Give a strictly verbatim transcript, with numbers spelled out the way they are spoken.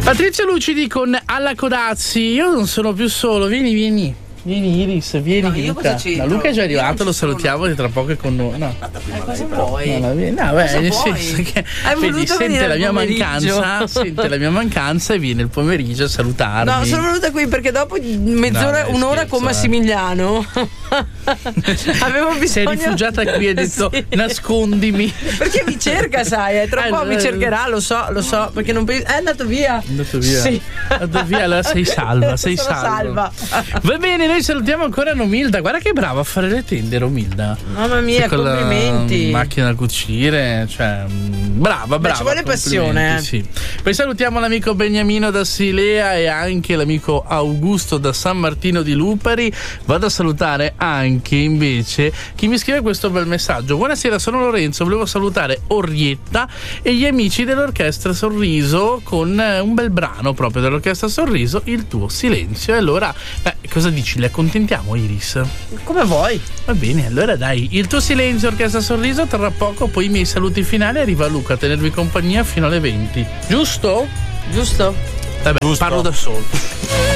Patrizia Lucidi con Alla Codazzi. Io non sono più solo, vieni, vieni. Vieni Iris, vieni. No, Luca. No, Luca è già arrivato, lo salutiamo che tra poco è con noi. No. Eh, cosa vuoi? No, no, no, beh, nel senso che vedi, sente la mia mancanza, sente la mia mancanza e viene il pomeriggio a salutarmi. No, sono venuta qui perché dopo mezz'ora, no, un'ora scherzo, con Massimiliano avevo bisogno. Sei rifugiata qui e hai detto sì. Nascondimi. Perché mi cerca, sai, eh, tra eh, poco eh, mi cercherà, lo so, lo so, perché non è andato via. È andato via. Sì. È andato via, allora sei salva, sei salva. salva. Va bene, noi salutiamo ancora Romilda. Guarda che brava a fare le tende, Romilda. Mamma mia, con complimenti. La macchina da cucire, cioè brava, brava. Ma ci vuole passione, eh. Sì. Poi salutiamo l'amico Beniamino da Silea e anche l'amico Augusto da San Martino di Lupari. Vado a salutare anche invece chi mi scrive questo bel messaggio. Buonasera, sono Lorenzo, volevo salutare Orrietta e gli amici dell'Orchestra Sorriso con un bel brano proprio dell'Orchestra Sorriso, Il tuo silenzio. E allora, beh, cosa dici? Le accontentiamo, Iris? Come vuoi. Va bene, allora dai, Il tuo silenzio, Orchestra Sorriso. Tra poco poi i miei saluti finali, arriva Luca a tenervi compagnia fino alle venti. Giusto? Giusto? Vabbè, Giusto. Parlo da solo.